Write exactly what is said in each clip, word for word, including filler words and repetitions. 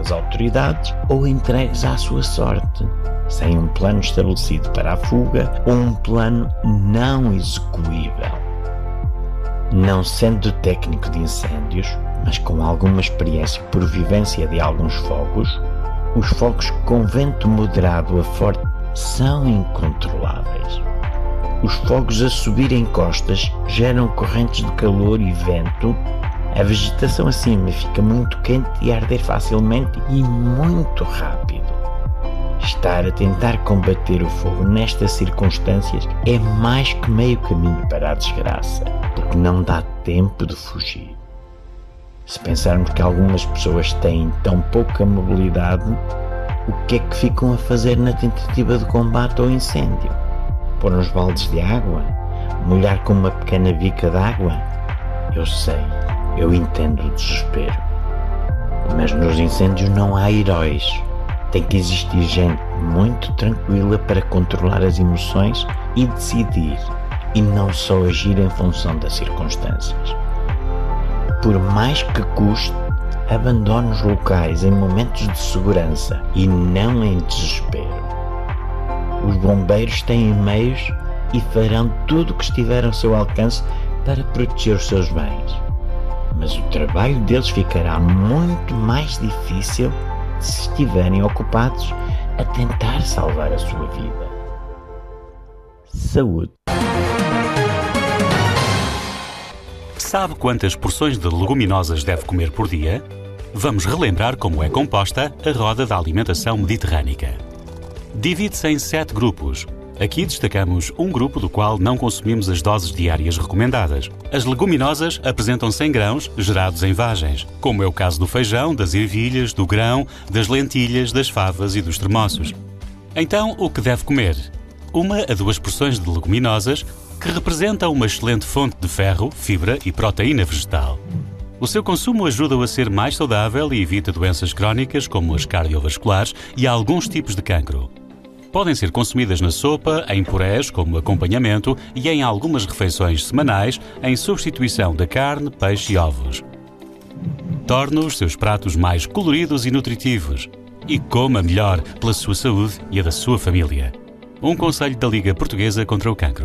pelas autoridades ou entregues à sua sorte, sem um plano estabelecido para a fuga ou um plano não execuível. Não sendo técnico de incêndios, mas com alguma experiência por vivência de alguns fogos, os fogos com vento moderado a forte são incontroláveis. Os fogos a subir em costas geram correntes de calor e vento. A vegetação acima fica muito quente e a arder facilmente e muito rápido. Estar a tentar combater o fogo nestas circunstâncias é mais que meio caminho para a desgraça, porque não dá tempo de fugir. Se pensarmos que algumas pessoas têm tão pouca mobilidade, o que é que ficam a fazer na tentativa de combate ao incêndio? Pôr uns baldes de água? Molhar com uma pequena bica de água? Eu sei, eu entendo o desespero. Mas nos incêndios não há heróis. Tem que existir gente muito tranquila para controlar as emoções e decidir, e não só agir em função das circunstâncias. Por mais que custe, abandone os locais em momentos de segurança e não em desespero. Os bombeiros têm meios e farão tudo o que estiver ao seu alcance para proteger os seus bens. Mas o trabalho deles ficará muito mais difícil se estiverem ocupados a tentar salvar a sua vida. Saúde! Sabe quantas porções de leguminosas deve comer por dia? Vamos relembrar como é composta a roda da alimentação mediterrânica. Divide-se em sete grupos. Aqui destacamos um grupo do qual não consumimos as doses diárias recomendadas. As leguminosas apresentam cem grãos gerados em vagens, como é o caso do feijão, das ervilhas, do grão, das lentilhas, das favas e dos termossos. Então, o que deve comer? Uma a duas porções de leguminosas, que representam uma excelente fonte de ferro, fibra e proteína vegetal. O seu consumo ajuda-o a ser mais saudável e evita doenças crónicas como as cardiovasculares e alguns tipos de cancro. Podem ser consumidas na sopa, em purés como acompanhamento e em algumas refeições semanais em substituição da carne, peixe e ovos. Torne os seus pratos mais coloridos e nutritivos e coma melhor pela sua saúde e a da sua família. Um conselho da Liga Portuguesa contra o Cancro.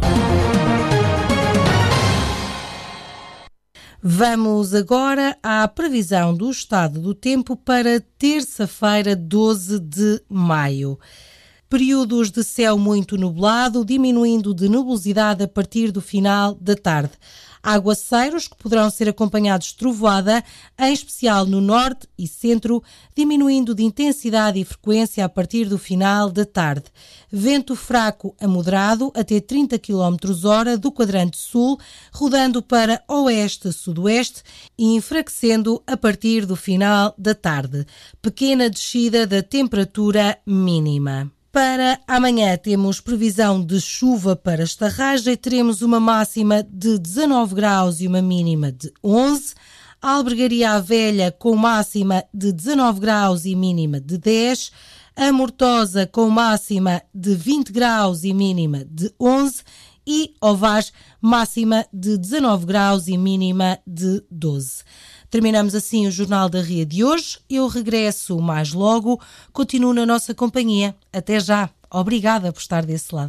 Vamos agora à previsão do estado do tempo para terça-feira, doze de maio. Períodos de céu muito nublado, diminuindo de nubosidade a partir do final da tarde. Aguaceiros que poderão ser acompanhados de trovoada, em especial no norte e centro, diminuindo de intensidade e frequência a partir do final da tarde. Vento fraco a moderado até trinta quilómetros hora do quadrante sul, rodando para oeste-sudoeste e enfraquecendo a partir do final da tarde. Pequena descida da temperatura mínima. Para amanhã temos previsão de chuva para Estarraja e teremos uma máxima de dezanove graus e uma mínima de onze. Albergaria à Velha com máxima de dezanove graus e mínima de dez. A Mortosa com máxima de vinte graus e mínima de onze. E Ovaz, máxima de dezanove graus e mínima de doze. Terminamos assim o Jornal da Ria de hoje. Eu regresso mais logo. Continuo na nossa companhia. Até já. Obrigada por estar desse lado.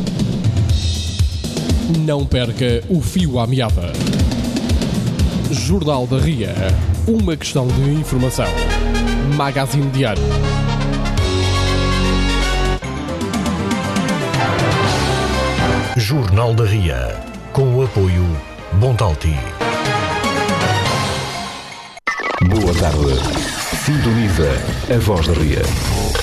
Não perca o fio à meada. Jornal da Ria. Uma questão de informação. Magazine Diário. Jornal da Ria. Com o apoio Bontalti. Boa tarde. Sintoniza a Voz da Ria.